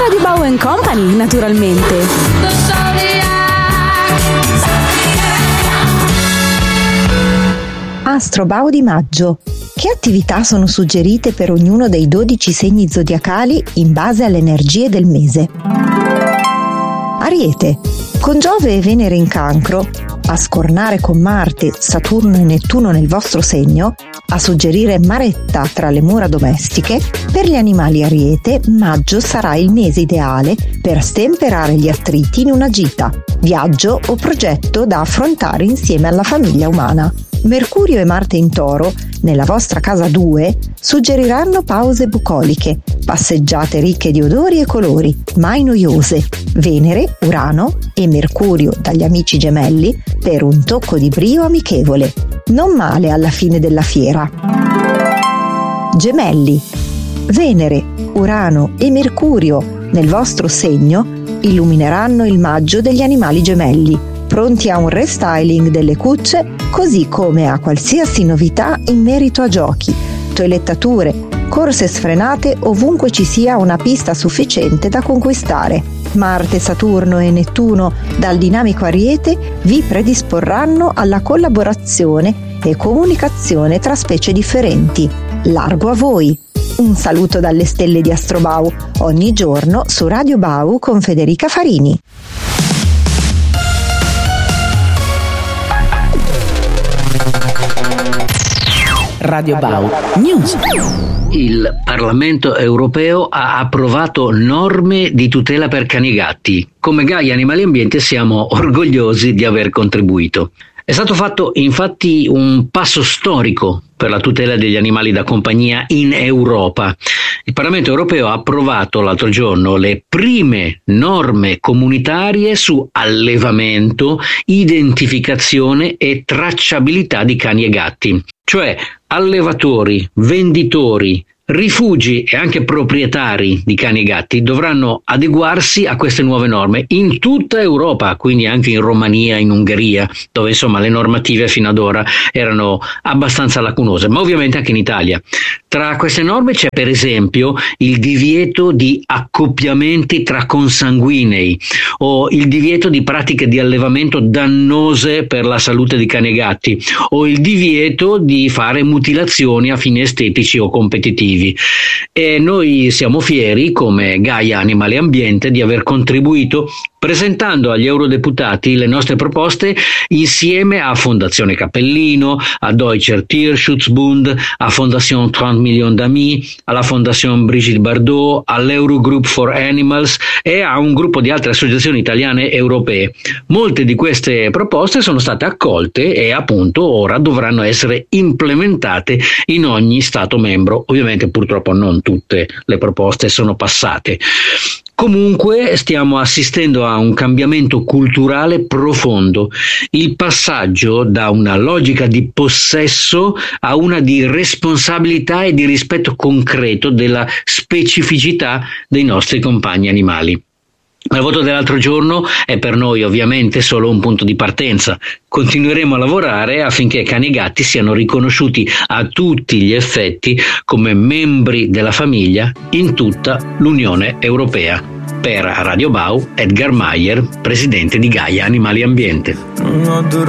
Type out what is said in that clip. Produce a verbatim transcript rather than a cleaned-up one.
Radio Bau and Company, naturalmente. Astro Bau di maggio. Che attività sono suggerite per ognuno dei dodici segni zodiacali in base alle energie del mese? Ariete. Con Giove e Venere in Cancro, a scornare con Marte, Saturno e Nettuno nel vostro segno, a suggerire maretta tra le mura domestiche, per gli animali Ariete, maggio sarà il mese ideale per stemperare gli attriti in una gita, viaggio o progetto da affrontare insieme alla famiglia umana. Mercurio e Marte in Toro, nella vostra casa due, suggeriranno pause bucoliche, passeggiate ricche di odori e colori, mai noiose. Venere, Urano e Mercurio dagli amici gemelli per un tocco di brio amichevole. Non male alla fine della fiera. Gemelli. Venere, Urano e Mercurio nel vostro segno illumineranno il maggio degli animali gemelli, pronti a un restyling delle cucce, così come a qualsiasi novità in merito a giochi, toilettature, corse sfrenate ovunque ci sia una pista sufficiente da conquistare. Marte, Saturno e Nettuno dal dinamico Ariete vi predisporranno alla collaborazione e comunicazione tra specie differenti. Largo a voi! Un saluto dalle stelle di Astro Bau, ogni giorno su Radio Bau con Federica Farini. Radio Bau News. Il Parlamento europeo ha approvato norme di tutela per cani e gatti. Come Gaia Animali e Ambiente siamo orgogliosi di aver contribuito. È stato fatto infatti un passo storico per la tutela degli animali da compagnia in Europa. Il Parlamento europeo ha approvato l'altro giorno le prime norme comunitarie su allevamento, identificazione e tracciabilità di cani e gatti. Cioè allevatori, venditori, rifugi e anche proprietari di cani e gatti dovranno adeguarsi a queste nuove norme in tutta Europa, quindi anche in Romania, in Ungheria, dove insomma le normative fino ad ora erano abbastanza lacunose, ma ovviamente anche in Italia. Tra queste norme c'è per esempio il divieto di accoppiamenti tra consanguinei o il divieto di pratiche di allevamento dannose per la salute di cani e gatti o il divieto di fare mutilazioni a fini estetici o competitivi. E noi siamo fieri come Gaia Animali e Ambiente di aver contribuito presentando agli eurodeputati le nostre proposte insieme a Fondazione Cappellino, a Deutscher Tierschutzbund, a Fondation trenta Millions d'Amis, alla Fondation Brigitte Bardot, all'Eurogroup for Animals e a un gruppo di altre associazioni italiane e europee. Molte di queste proposte sono state accolte e appunto ora dovranno essere implementate in ogni Stato membro. Ovviamente purtroppo non tutte le proposte sono passate. Comunque stiamo assistendo a un cambiamento culturale profondo, il passaggio da una logica di possesso a una di responsabilità e di rispetto concreto della specificità dei nostri compagni animali. Il voto dell'altro giorno è per noi ovviamente solo un punto di partenza. Continueremo a lavorare affinché cani e gatti siano riconosciuti a tutti gli effetti come membri della famiglia in tutta l'Unione Europea. Per Radio Bau, Edgar Meyer, presidente di Gaia Animali e Ambiente.